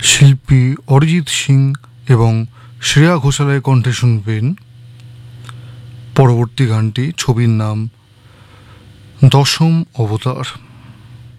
শিল্পী অরিজিৎ সিং এবং শ্রেয়া ঘোষালের কণ্ঠে শুনবেন পরবর্তী গানটি। ছবির নাম দশম অবতার।